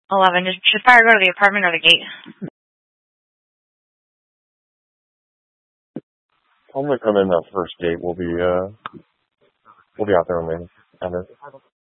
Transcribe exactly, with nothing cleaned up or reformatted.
Eleven. Should fire go to the apartment or the gate? I'm gonna come in that first gate. We'll be uh, we'll be out there on the end.